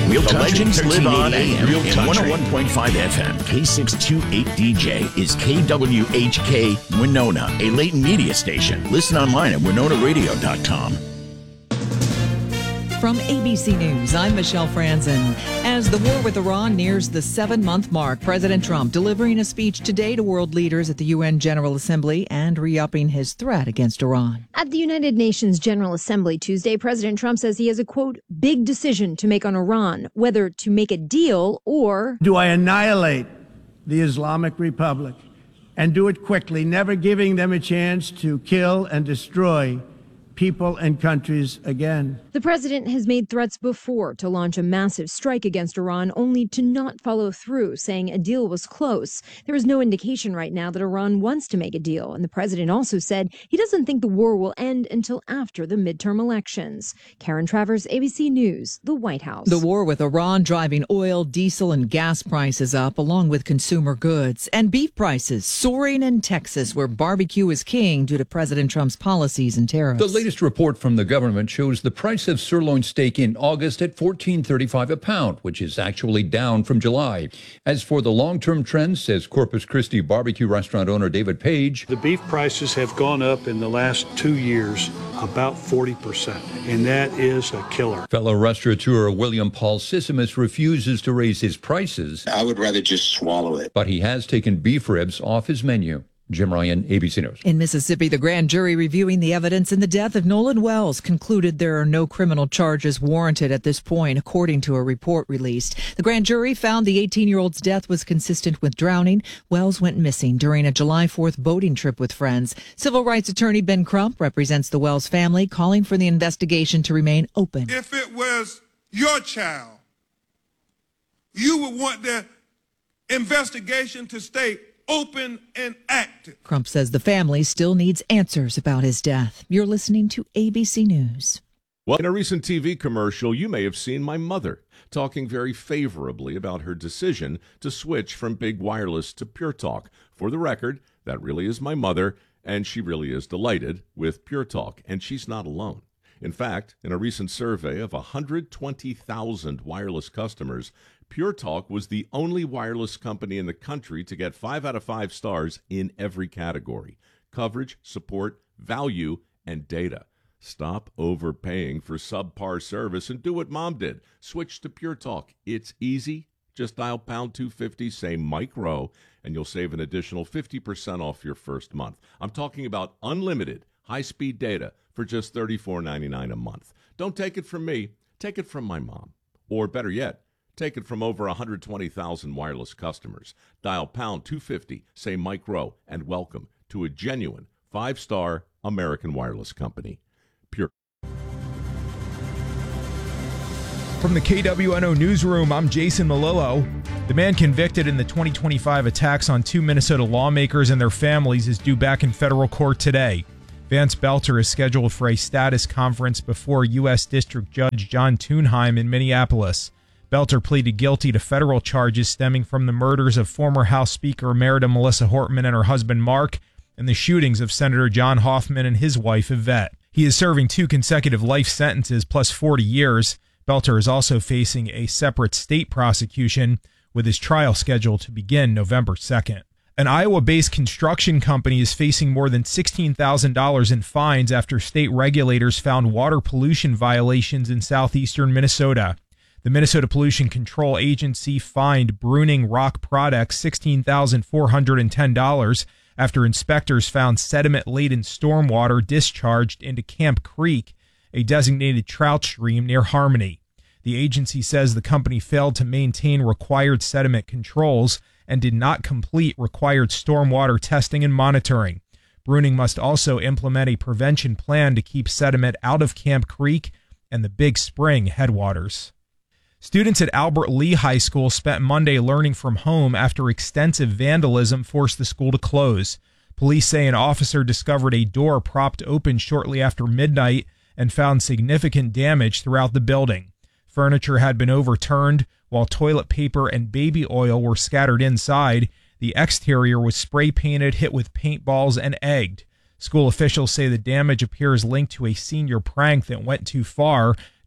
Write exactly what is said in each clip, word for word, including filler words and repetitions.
Real the legends live on A M Real and one oh one point five F M. K six twenty-eight D J is K W H K Winona, a Leighton media station. Listen online at winona radio dot com. From A B C News, I'm Michelle Franzen. As the war with Iran nears the seven-month mark, President Trump delivering a speech today to world leaders at the U N General Assembly and re-upping his threat against Iran. At the United Nations General Assembly Tuesday, President Trump says he has a, quote, big decision to make on Iran, whether to make a deal or... Do I annihilate the Islamic Republic and do it quickly, never giving them a chance to kill and destroy people and countries again? The president has made threats before to launch a massive strike against Iran, only to not follow through, saying a deal was close. There is no indication right now that Iran wants to make a deal. And the president also said he doesn't think the war will end until after the midterm elections. Karen Travers, A B C News, the White House. The war with Iran driving oil, diesel, and gas prices up, along with consumer goods. And beef prices soaring in Texas, where barbecue is king due to President Trump's policies and tariffs. The latest report from the government shows the price of sirloin steak in August at fourteen thirty-five a pound, which is actually down from July. As for the long-term trends, says Corpus Christi barbecue restaurant owner David Page, the beef prices have gone up in the last two years about forty percent, and that is a killer. Fellow restaurateur William Paul Sissimus refuses to raise his prices. I would rather just swallow it. But he has taken beef ribs off his menu. Jim Ryan, A B C News. In Mississippi, the grand jury reviewing the evidence in the death of Nolan Wells concluded there are no criminal charges warranted at this point, according to a report released. The grand jury found the eighteen-year-old's death was consistent with drowning. Wells went missing during a July fourth boating trip with friends. Civil rights attorney Ben Crump represents the Wells family, calling for the investigation to remain open. If it was your child, you would want the investigation to stay open and active. Crump says the family still needs answers about his death. You're listening to A B C News. Well, in a recent T V commercial, you may have seen my mother talking very favorably about her decision to switch from Big Wireless to Pure Talk. For the record, that really is my mother, and she really is delighted with Pure Talk, and she's not alone. In fact, in a recent survey of one hundred twenty thousand wireless customers, Pure Talk was the only wireless company in the country to get five out of five stars in every category: coverage, support, value, and data. Stop overpaying for subpar service and do what Mom did. Switch to Pure Talk. It's easy. Just dial pound two fifty, say Mike Rowe, and you'll save an additional fifty percent off your first month. I'm talking about unlimited high-speed data for just thirty-four ninety-nine a month. Don't take it from me. Take it from my mom. Or better yet, take it from over one hundred twenty thousand wireless customers. Dial pound two fifty, say Mike Rowe, and welcome to a genuine five-star American wireless company. Pure. From the K W N O Newsroom, I'm Jason Malillo. The man convicted in the twenty twenty-five attacks on two Minnesota lawmakers and their families is due back in federal court today. Vance Belter is scheduled for a status conference before U S District Judge John Thunheim in Minneapolis. Belter pleaded guilty to federal charges stemming from the murders of former House Speaker Emerita Melissa Hortman and her husband Mark, and the shootings of Senator John Hoffman and his wife Yvette. He is serving two consecutive life sentences plus forty years. Belter is also facing a separate state prosecution, with his trial scheduled to begin November second. An Iowa-based construction company is facing more than sixteen thousand dollars in fines after state regulators found water pollution violations in southeastern Minnesota. The Minnesota Pollution Control Agency fined Bruning Rock Products sixteen thousand four hundred ten dollars after inspectors found sediment-laden stormwater discharged into Camp Creek, a designated trout stream near Harmony. The agency says the company failed to maintain required sediment controls and did not complete required stormwater testing and monitoring. Bruning must also implement a prevention plan to keep sediment out of Camp Creek and the Big Spring headwaters. Students at Albert Lee High School spent Monday learning from home after extensive vandalism forced the school to close. Police say an officer discovered a door propped open shortly after midnight and found significant damage throughout the building. Furniture had been overturned, while toilet paper and baby oil were scattered inside. The exterior was spray painted, hit with paintballs, and egged. School officials say the damage appears linked to a senior prank that went too far.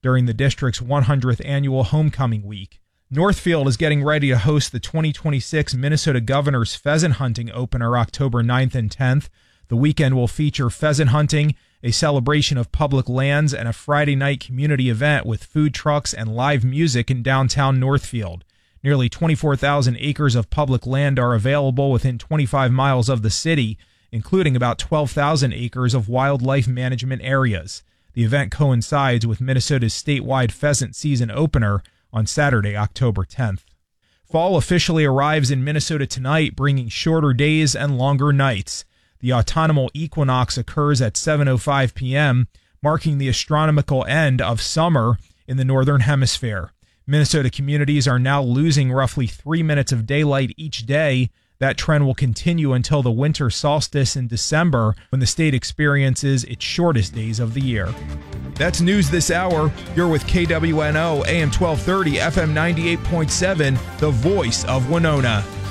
during the district's one hundredth annual homecoming week. Northfield is getting ready to host the twenty twenty-six Minnesota Governor's Pheasant Hunting Opener October ninth and tenth. The weekend will feature pheasant hunting, a celebration of public lands, and a Friday night community event with food trucks and live music in downtown Northfield. Nearly twenty-four thousand acres of public land are available within twenty-five miles of the city, including about twelve thousand acres of wildlife management areas. The event coincides with Minnesota's statewide pheasant season opener on Saturday, October tenth. Fall officially arrives in Minnesota tonight, bringing shorter days and longer nights. The autumnal equinox occurs at seven oh five p.m., marking the astronomical end of summer in the Northern Hemisphere. Minnesota communities are now losing roughly three minutes of daylight each day. That trend will continue until the winter solstice in December, when the state experiences its shortest days of the year. That's news this hour. You're with K W N O, A M twelve thirty, F M ninety-eight point seven, the voice of Winona.